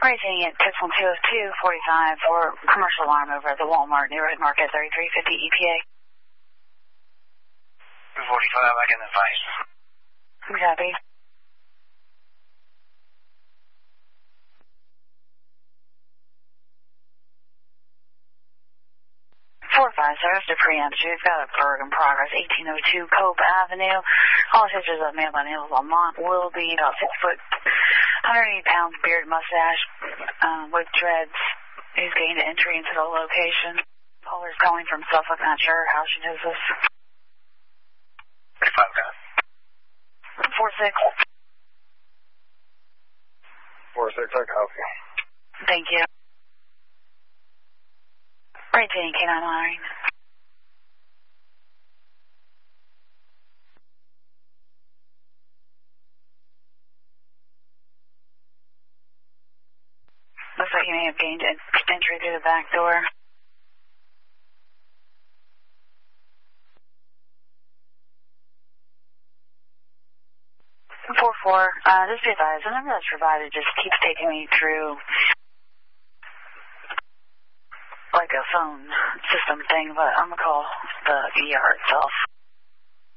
Raising at Pittsburgh 202-45 for commercial alarm over at the Walmart neighborhood market 3350 EPA. 245, I can advise. Copy. 45, service to preempt. You've got a Berg in progress, 1802 Cope Avenue. All pictures of man by name Lamont will be about 6 foot, 180 pounds, beard, mustache, with dreads. He's gained entry into the location. Caller's calling from Suffolk, not sure how she knows this. 45, got it. 46. 46, I copy. Thank you. Rating K9 line. Looks like you may have gained entry through the back door. Just be advised, the number that's provided just keeps taking me through like a phone system thing, but I'm gonna call the ER itself.